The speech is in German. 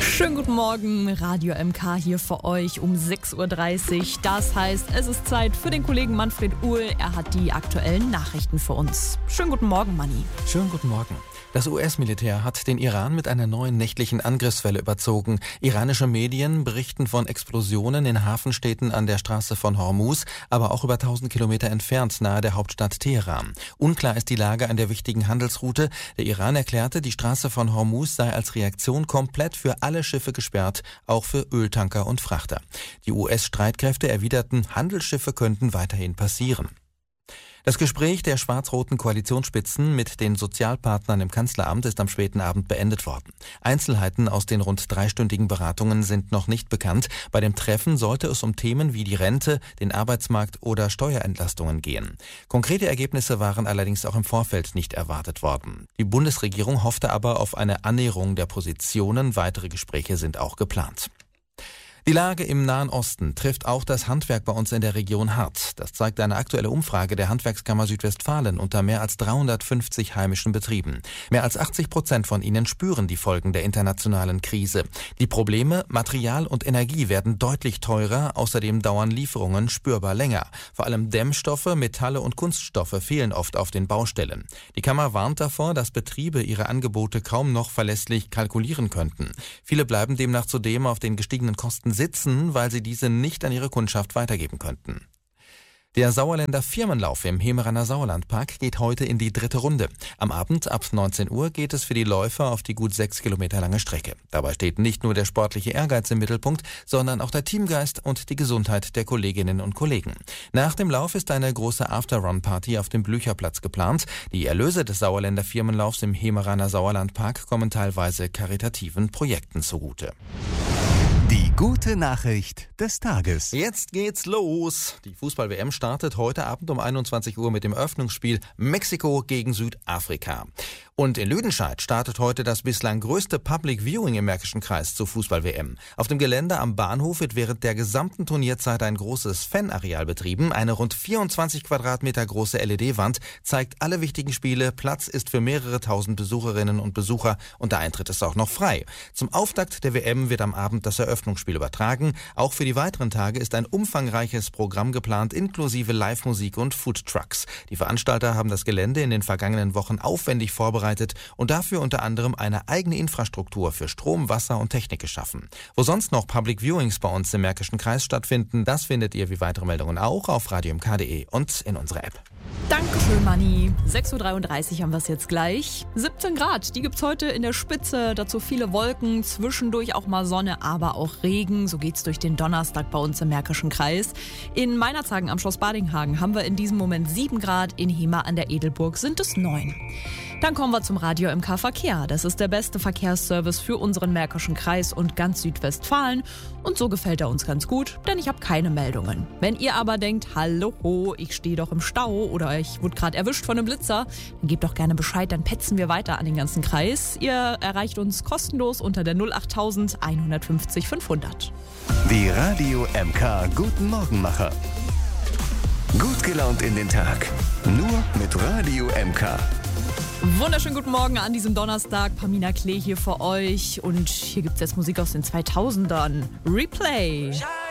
Schönen guten Morgen, Radio MK hier für euch um 6.30 Uhr. Das heißt, es ist Zeit für den Kollegen Manfred Uhl. Er hat die aktuellen Nachrichten für uns. Schönen guten Morgen, Manni. Schönen guten Morgen. Das US-Militär hat den Iran mit einer neuen nächtlichen Angriffswelle überzogen. Iranische Medien berichten von Explosionen in Hafenstädten an der Straße von Hormuz, aber auch über 1000 Kilometer entfernt nahe der Hauptstadt Teheran. Unklar ist die Lage an der wichtigen Handelsroute. Der Iran erklärte, die Straße von Hormuz sei als Reaktion komplett für alle Schiffe gesperrt, auch für Öltanker und Frachter. Die US-Streitkräfte erwiderten, Handelsschiffe könnten weiterhin passieren. Das Gespräch der schwarz-roten Koalitionsspitzen mit den Sozialpartnern im Kanzleramt ist am späten Abend beendet worden. Einzelheiten aus den rund 3-stündigen Beratungen sind noch nicht bekannt. Bei dem Treffen sollte es um Themen wie die Rente, den Arbeitsmarkt oder Steuerentlastungen gehen. Konkrete Ergebnisse waren allerdings auch im Vorfeld nicht erwartet worden. Die Bundesregierung hoffte aber auf eine Annäherung der Positionen. Weitere Gespräche sind auch geplant. Die Lage im Nahen Osten trifft auch das Handwerk bei uns in der Region hart. Das zeigt eine aktuelle Umfrage der Handwerkskammer Südwestfalen unter mehr als 350 heimischen Betrieben. Mehr als 80% von ihnen spüren die Folgen der internationalen Krise. Die Probleme Material und Energie werden deutlich teurer, außerdem dauern Lieferungen spürbar länger. Vor allem Dämmstoffe, Metalle und Kunststoffe fehlen oft auf den Baustellen. Die Kammer warnt davor, dass Betriebe ihre Angebote kaum noch verlässlich kalkulieren könnten. Viele bleiben demnach zudem auf den gestiegenen Kosten sitzen, weil sie diese nicht an ihre Kundschaft weitergeben könnten. Der Sauerländer Firmenlauf im Hemeraner Sauerlandpark geht heute in die 3. Runde. Am Abend ab 19 Uhr geht es für die Läufer auf die gut 6 Kilometer lange Strecke. Dabei steht nicht nur der sportliche Ehrgeiz im Mittelpunkt, sondern auch der Teamgeist und die Gesundheit der Kolleginnen und Kollegen. Nach dem Lauf ist eine große After-Run-Party auf dem Blücherplatz geplant. Die Erlöse des Sauerländer Firmenlaufs im Hemeraner Sauerlandpark kommen teilweise karitativen Projekten zugute. Die gute Nachricht des Tages. Jetzt geht's los. Die Fußball-WM startet heute Abend um 21 Uhr mit dem Eröffnungsspiel Mexiko gegen Südafrika. Und in Lüdenscheid startet heute das bislang größte Public Viewing im Märkischen Kreis zur Fußball-WM. Auf dem Gelände am Bahnhof wird während der gesamten Turnierzeit ein großes Fanareal betrieben. Eine rund 24 Quadratmeter große LED-Wand zeigt alle wichtigen Spiele. Platz ist für mehrere tausend Besucherinnen und Besucher und der Eintritt ist auch noch frei. Zum Auftakt der WM wird am Abend das Eröffnungsspiel übertragen. Auch für die weiteren Tage ist ein umfangreiches Programm geplant, inklusive Live-Musik und Foodtrucks. Die Veranstalter haben das Gelände in den vergangenen Wochen aufwendig vorbereitet und dafür unter anderem eine eigene Infrastruktur für Strom, Wasser und Technik geschaffen. Wo sonst noch Public Viewings bei uns im Märkischen Kreis stattfinden, das findet ihr wie weitere Meldungen auch auf radiomk.de und in unserer App. Dankeschön, Manni. 6.33 Uhr haben wir es jetzt gleich. 17 Grad, die gibt's heute in der Spitze. Dazu viele Wolken, zwischendurch auch mal Sonne, aber auch Regen. So geht's durch den Donnerstag bei uns im Märkischen Kreis. In Meinerzhagen am Schloss Badinghagen haben wir in diesem Moment 7 Grad. In Hemer an der Edelburg sind es 9. Dann kommen wir zum Radio MK Verkehr. Das ist der beste Verkehrsservice für unseren Märkischen Kreis und ganz Südwestfalen. Und so gefällt er uns ganz gut, denn ich habe keine Meldungen. Wenn ihr aber denkt, hallo, ich stehe doch im Stau oder ich wurde gerade erwischt von einem Blitzer, dann gebt doch gerne Bescheid, dann petzen wir weiter an den ganzen Kreis. Ihr erreicht uns kostenlos unter der 08000 150 500. Die Radio MK Guten Morgenmacher. Gut gelaunt in den Tag. Nur mit Radio MK. Wunderschönen guten Morgen an diesem Donnerstag. Pamina Klee hier für euch. Und hier gibt's jetzt Musik aus den 2000ern. Replay.